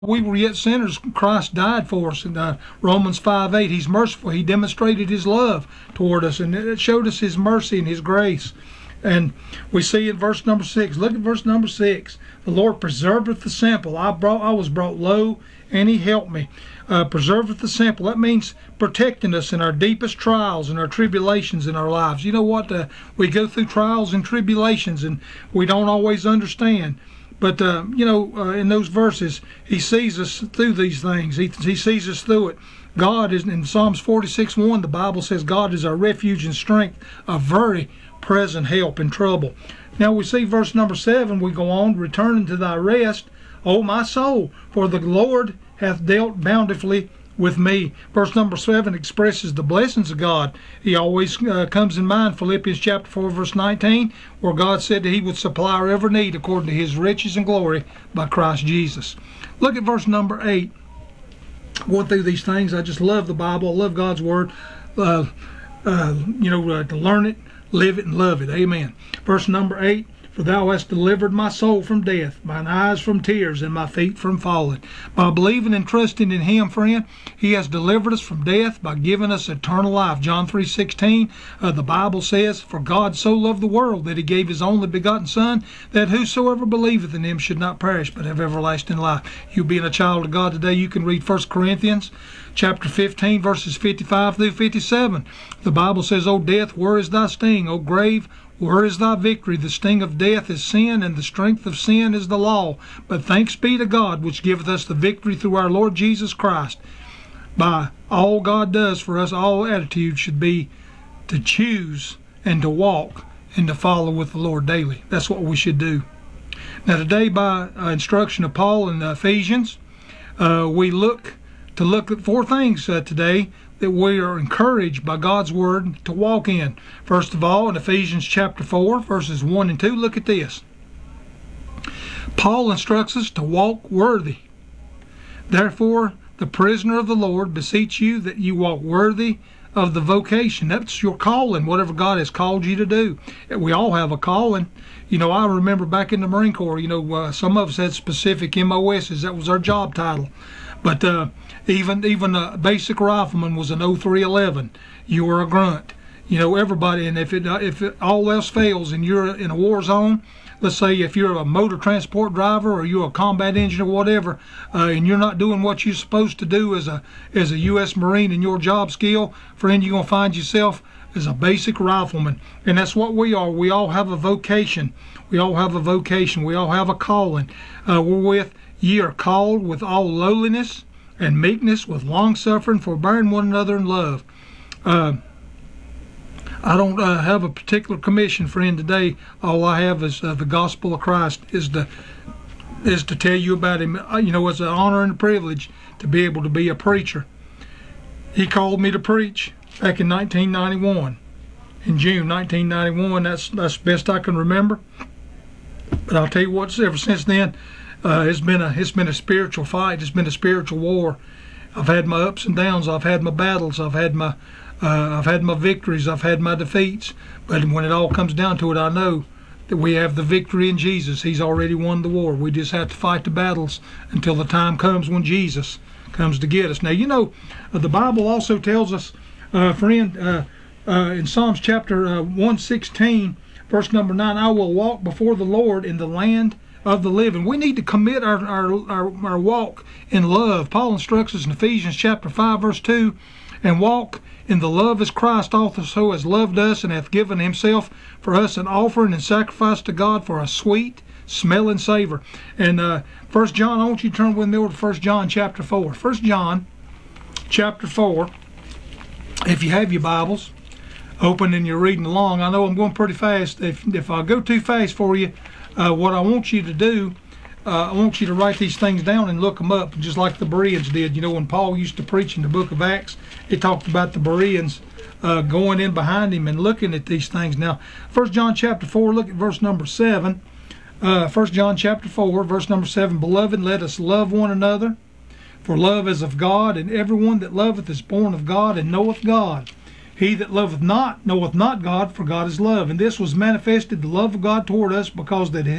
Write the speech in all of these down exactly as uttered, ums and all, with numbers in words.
we were yet sinners, Christ died for us. In uh, Romans five eight, he's merciful. He demonstrated his love toward us, and it showed us his mercy and his grace. And we see in verse number six, look at verse number six. The Lord preserveth the simple. I brought, I was brought low, and he helped me. Uh, preserveth the simple. That means protecting us in our deepest trials and our tribulations in our lives. You know what? Uh, we go through trials and tribulations, and we don't always understand. But, uh, you know, uh, in those verses, he sees us through these things. He, he sees us through it. God is, in Psalms forty-six one, the Bible says, God is our refuge and strength, a very present help in trouble. Now we see verse number seven, we go on, returning to thy rest, O my soul, for the Lord hath dealt bountifully with me. Verse number seven expresses the blessings of God. He always uh, comes in mind, Philippians chapter four, verse nineteen, where God said that he would supply our every need according to his riches and glory by Christ Jesus. Look at verse number eight. Going through these things, I just love the Bible. I love God's Word. Uh, uh, you know, uh, to learn it, live it, and love it. Amen. Verse number eight. For thou hast delivered my soul from death, mine eyes from tears, and my feet from falling. By believing and trusting in him, friend, he has delivered us from death by giving us eternal life. John three sixteen, uh, the Bible says, For God so loved the world that he gave his only begotten Son, that whosoever believeth in him should not perish, but have everlasting life. You being a child of God today, you can read First Corinthians chapter fifteen, verses fifty-five through fifty-seven. The Bible says, O death, where is thy sting? O grave, where is thy victory? The sting of death is sin, and the strength of sin is the law. But thanks be to God, which giveth us the victory through our Lord Jesus Christ. By all God does for us, all attitude should be to choose and to walk and to follow with the Lord daily. That's what we should do. Now today, by uh, instruction of Paul in Ephesians, uh, we look to look at four things uh, today that we are encouraged by God's Word to walk in. First of all, in Ephesians chapter four, verses one and two, look at this. Paul instructs us to walk worthy. Therefore, the prisoner of the Lord, beseech you that you walk worthy of the vocation. That's your calling, whatever God has called you to do. We all have a calling. You know, I remember back in the Marine Corps, you know, uh, some of us had specific M O S's. That was our job title. But uh, even even a basic rifleman was an oh three eleven. You were a grunt. You know, everybody. And if it uh, if it, all else fails and you're in a war zone, let's say if you're a motor transport driver or you're a combat engineer or whatever, uh, and you're not doing what you're supposed to do as a as a U S Marine in your job skill, friend, you're gonna find yourself as a basic rifleman. And that's what we are. We all have a vocation. We all have a vocation. We all have a calling. Uh, we're with. Ye are called with all lowliness and meekness, with long suffering, forbearing one another in love. Uh, I don't uh, have a particular commission, friend, today. All I have is uh, the gospel of Christ is to is to tell you about him. Uh, you know, it's an honor and a privilege to be able to be a preacher. He called me to preach back in nineteen ninety-one, in June nineteen ninety-one. That's that's the best I can remember. But I'll tell you what, ever since then. Uh, it's been a it's been a spiritual fight. It's been a spiritual war. I've had my ups and downs. I've had my battles. I've had my uh, I've had my victories. I've had my defeats. But when it all comes down to it, I know that we have the victory in Jesus. He's already won the war. We just have to fight the battles until the time comes when Jesus comes to get us. Now, you know, uh, the Bible also tells us, uh, friend, uh, uh, in Psalms chapter uh, one sixteen, verse number nine, I will walk before the Lord in the land of the living. We need to commit our, our, our, our walk in love. Paul instructs us in Ephesians chapter five, verse two, and walk in the love as Christ also has loved us and hath given himself for us an offering and sacrifice to God for a sweet smelling savor. And uh, First John, I want you to turn with me over to First John chapter four. First John chapter four, if you have your Bibles open and you're reading along. I know I'm going pretty fast. If, if I go too fast for you, Uh, what I want you to do, uh, I want you to write these things down and look them up, just like the Bereans did. You know, when Paul used to preach in the book of Acts, he talked about the Bereans uh, going in behind him and looking at these things. Now, First John chapter four, look at verse number seven. Uh, First John chapter four, verse number seven, Beloved, let us love one another, for love is of God, and everyone that loveth is born of God and knoweth God. He that loveth not knoweth not God, for God is love. And this was manifested, the love of God toward us, because that his,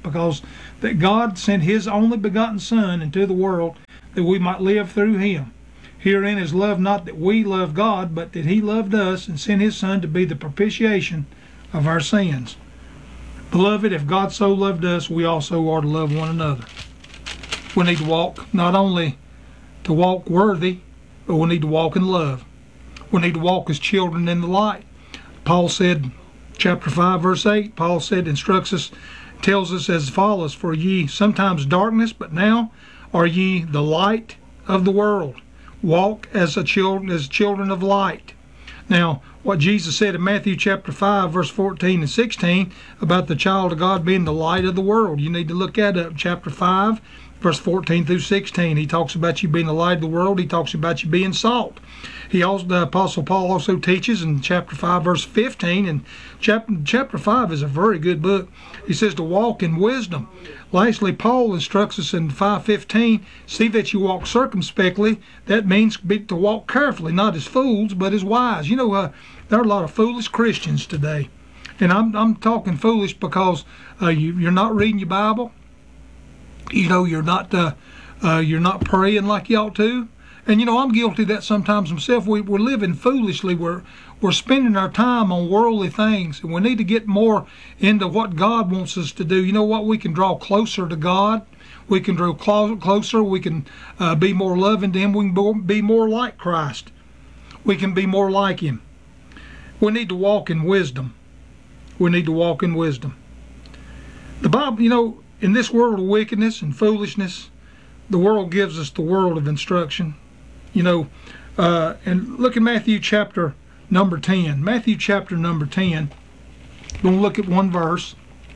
because that God sent his only begotten Son into the world that we might live through him. Herein is love, not that we love God, but that he loved us and sent his Son to be the propitiation of our sins. Beloved, if God so loved us, we also are to love one another. We need to walk, not only to walk worthy, but we need to walk in love. We need to walk as children in the light. Paul said, chapter five, verse eight, Paul said, instructs us, tells us as follows, for ye sometimes darkness, but now are ye the light of the world. Walk as a children, as children of light. Now, what Jesus said in Matthew chapter five, verse fourteen and sixteen, about the child of God being the light of the world. You need to look that up. Chapter five, verse fourteen through sixteen. He talks about you being the light of the world. He talks about you being salt. He also, the Apostle Paul also teaches in chapter five, verse fifteen, and chapter, chapter five is a very good book. He says to walk in wisdom. Lastly, Paul instructs us in five fifteen, see that you walk circumspectly. That means be, to walk carefully, not as fools, but as wise. You know, uh, there are a lot of foolish Christians today. And I'm, I'm talking foolish because uh, you, you're not reading your Bible. You know, you're not uh, uh, you're not praying like you ought to. And, you know, I'm guilty of that sometimes myself. We, we're living foolishly. We're, we're spending our time on worldly things. And we need to get more into what God wants us to do. You know what? We can draw closer to God. We can draw closer. We can uh, be more loving to him. We can be more like Christ. We can be more like him. We need to walk in wisdom. We need to walk in wisdom. The Bible, you know, in this world of wickedness and foolishness, the world gives us the world of instruction. You know, uh, and look at Matthew chapter number ten. Matthew chapter number ten. We're going to look at one verse.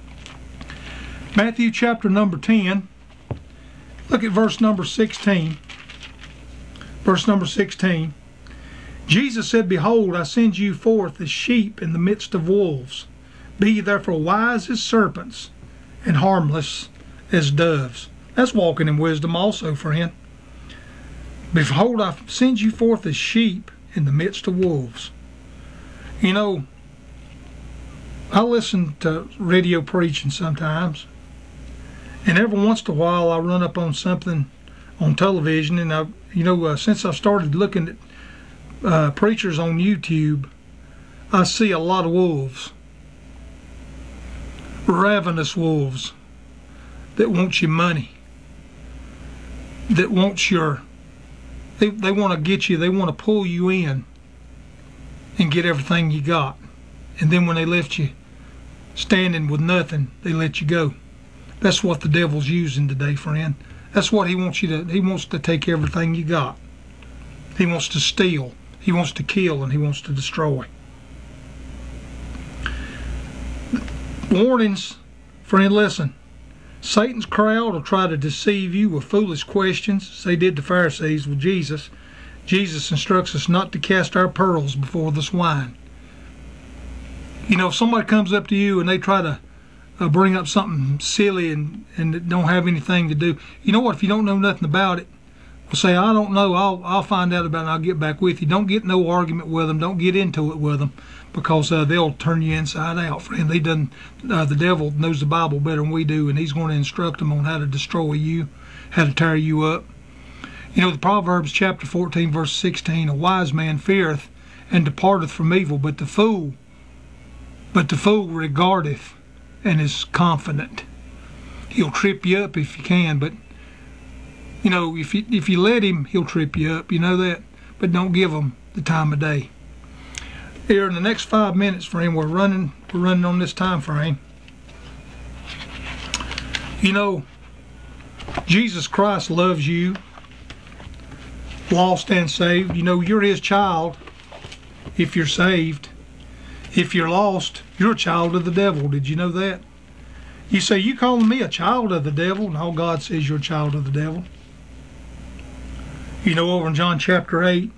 Matthew chapter number ten. Look at verse number sixteen. Verse number sixteen. Jesus said, behold, I send you forth as sheep in the midst of wolves. Be ye therefore wise as serpents and harmless as doves. That's walking in wisdom also, friend. Behold, I send you forth as sheep in the midst of wolves. You know, I listen to radio preaching sometimes, and every once in a while I run up on something on television, and I, you know, uh, since I started looking at uh, preachers on YouTube, I see a lot of wolves, ravenous wolves that want your money, that wants your They, they want to get you, they want to pull you in and get everything you got. And then when they left you standing with nothing, they let you go. That's what the devil's using today, friend. That's what he wants you to, he wants to take everything you got. He wants to steal, he wants to kill, and he wants to destroy. Warnings, friend, listen. Satan's crowd will try to deceive you with foolish questions, as they did the Pharisees with Jesus. Jesus instructs us not to cast our pearls before the swine. You know, if somebody comes up to you and they try to uh, bring up something silly and, and don't have anything to do, you know what, if you don't know nothing about it, well, say, I don't know, I'll, I'll find out about it and I'll get back with you. Don't get no argument with them. Don't get into it with them, because uh, they'll turn you inside out, friend. They done, uh, the devil knows the Bible better than we do, and he's going to instruct them on how to destroy you, how to tear you up. You know, the Proverbs chapter fourteen, verse sixteen, a wise man feareth and departeth from evil, but the fool, but the fool regardeth and is confident. He'll trip you up if you can, but you know, if you, if you let him, he'll trip you up. You know that? But don't give him the time of day. Here in the next five minutes, friend, we're running, we're running on this time frame. You know, Jesus Christ loves you, lost and saved. You know, you're his child if you're saved. If you're lost, you're a child of the devil. Did you know that? You say, you calling me a child of the devil? No, God says you're a child of the devil. You know, over in John chapter eight,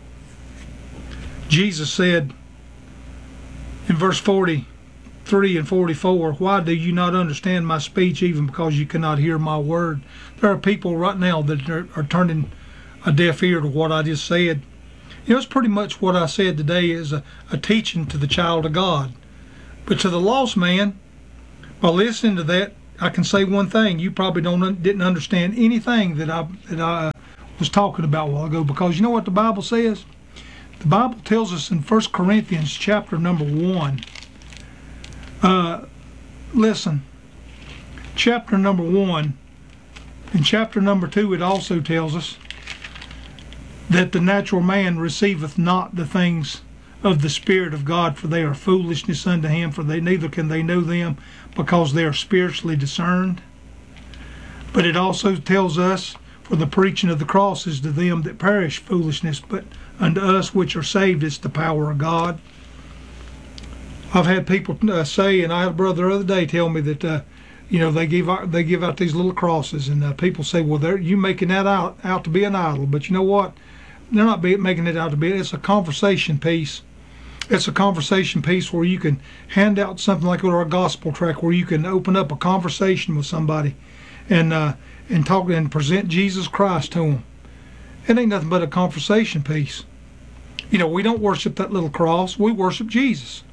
Jesus said in verse forty-three and forty-four, why do you not understand my speech, even because you cannot hear my word? There are people right now that are, are turning a deaf ear to what I just said. You know, it's pretty much what I said today is a, a teaching to the child of God. But to the lost man, by listening to that, I can say one thing: you probably don't didn't understand anything that I that I uh, was talking about a while ago, because you know what the Bible says? The Bible tells us in First Corinthians chapter number one. Uh, listen, chapter number one. In chapter number two, it also tells us that the natural man receiveth not the things of the Spirit of God, for they are foolishness unto him, for they neither can they know them, because they are spiritually discerned. But it also tells us, for the preaching of the cross is to them that perish foolishness, but unto us which are saved is the power of God. I've had people uh, say, and I had a brother the other day tell me that uh, you know, they give out they give out these little crosses, and uh, people say, well, they're you making that out out to be an idol. But you know what? They're not be, making it out to be. It's a conversation piece. It's a conversation piece where you can hand out something like a gospel tract, where you can open up a conversation with somebody, and uh, and talk and present Jesus Christ to them. It ain't nothing but a conversation piece. You know, we don't worship that little cross. We worship Jesus.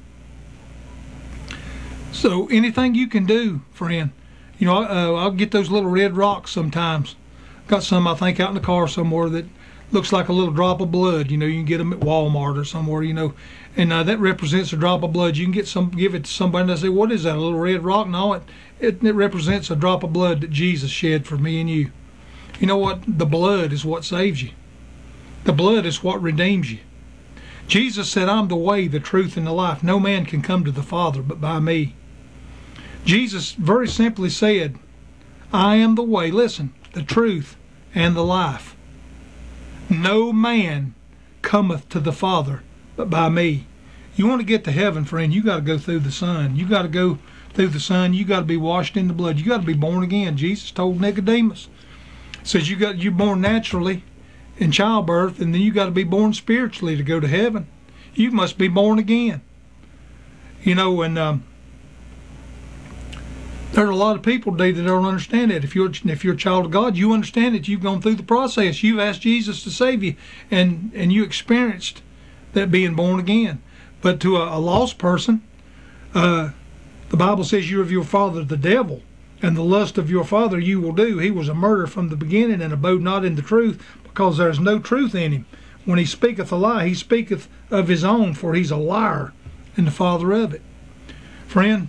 So anything you can do, friend, you know, uh, I'll get those little red rocks sometimes. Got some, I think, out in the car somewhere that looks like a little drop of blood. You know, you can get them at Walmart or somewhere, you know, and uh, that represents a drop of blood. You can get some, give it to somebody, and they say, what is that, a little red rock? No, it, it, it represents a drop of blood that Jesus shed for me and you. You know what? The blood is what saves you. The blood is what redeems you. Jesus said, I'm the way, the truth, and the life. No man can come to the Father but by me. Jesus very simply said, I am the way, listen, the truth, and the life. No man cometh to the Father but by me. You want to get to heaven, friend, you got to go through the Son. You got to go through the Son. You got to be washed in the blood. You got to be born again. Jesus told Nicodemus, says you got you're born naturally in childbirth, and then you got to be born spiritually to go to heaven. You must be born again. You know, and um, there's a lot of people today that don't understand that. If you're if you're a child of God, you understand that you've gone through the process. You've asked Jesus to save you, and and you experienced that being born again. But to a, a lost person, uh, the Bible says you're of your father the devil, and the lust of your father you will do. He was a murderer from the beginning, and abode not in the truth, because there is no truth in him. When he speaketh a lie, he speaketh of his own, for he's a liar and the father of it. Friend,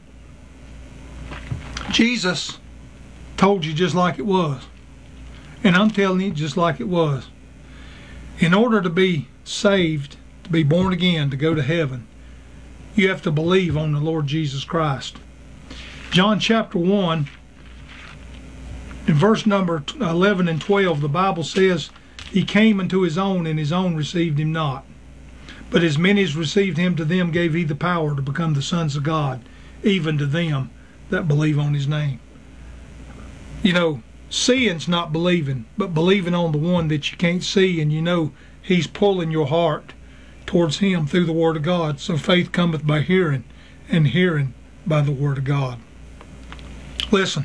Jesus told you just like it was. And I'm telling you just like it was. In order to be saved, to be born again, to go to heaven, you have to believe on the Lord Jesus Christ. John chapter one, in verse number eleven and twelve, the Bible says, He came unto his own, and his own received him not. But as many as received him, to them gave he the power to become the sons of God, even to them that believe on his name. You know, seeing's not believing, but believing on the one that you can't see, and you know he's pulling your heart towards him through the word of God. So faith cometh by hearing, and hearing by the word of God. Listen,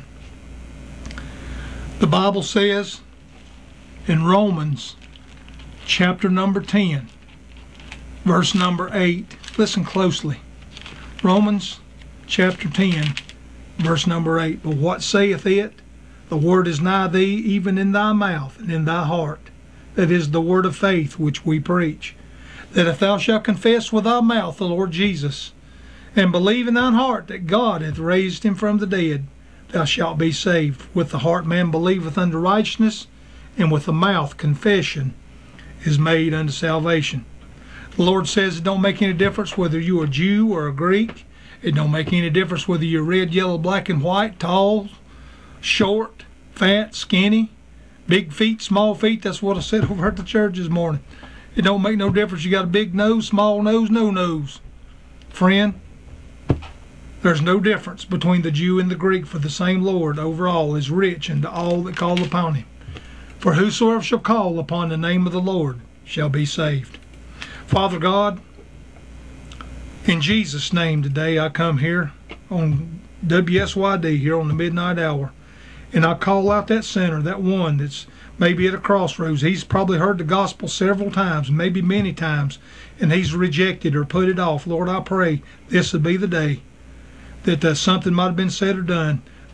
the Bible says in Romans chapter number ten, verse number eight, listen closely. Romans chapter ten, verse number eight. But what saith it? The word is nigh thee, even in thy mouth and in thy heart. That is the word of faith which we preach. That if thou shalt confess with thy mouth the Lord Jesus, and believe in thine heart that God hath raised him from the dead, thou shalt be saved. With the heart man believeth unto righteousness, and with the mouth confession is made unto salvation. The Lord says it don't make any difference whether you're a Jew or a Greek. It don't make any difference whether you're red, yellow, black, and white, tall, short, fat, skinny, big feet, small feet. That's what I said over at the church this morning. It don't make no difference. You got a big nose, small nose, no nose. Friend, there's no difference between the Jew and the Greek, for the same Lord over all is rich unto all that call upon him. For whosoever shall call upon the name of the Lord shall be saved. Father God, in Jesus' name today I come here on W S Y D here on the midnight hour, and I call out that sinner, that one that's maybe at a crossroads. He's probably heard the gospel several times, maybe many times, and he's rejected or put it off. Lord, I pray this would be the day that uh, something might have been said or done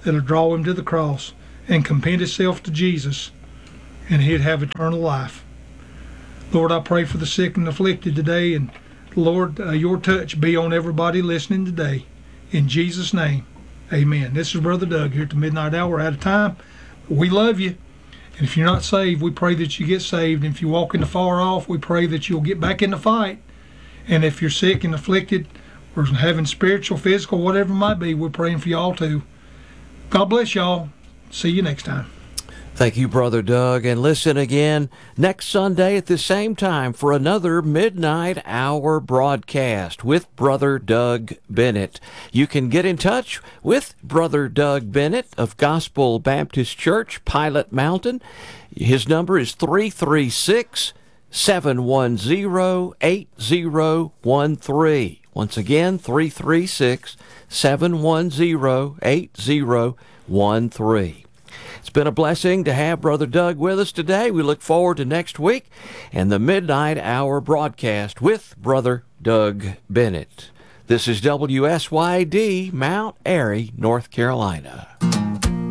that'll draw him to the cross and commit himself to Jesus, and he'd have eternal life. Lord, I pray for the sick and afflicted today, and Lord, uh, your touch be on everybody listening today. In Jesus' name, amen. This is Brother Doug here at the midnight hour. Out of time. We love you. And if you're not saved, we pray that you get saved. And if you walk in the far off, we pray that you'll get back in the fight. And if you're sick and afflicted, or having spiritual, physical, whatever it might be, we're praying for y'all too. God bless y'all. See you next time. Thank you, Brother Doug. And listen again next Sunday at the same time for another Midnight Hour broadcast with Brother Doug Bennett. You can get in touch with Brother Doug Bennett of Gospel Baptist Church, Pilot Mountain. His number is three three six, seven one zero, eight zero one three. Once again, three three six, seven one zero, eight zero one three. It's been a blessing to have Brother Doug with us today. We look forward to next week and the Midnight Hour broadcast with Brother Doug Bennett. This is W S Y D, Mount Airy, North Carolina.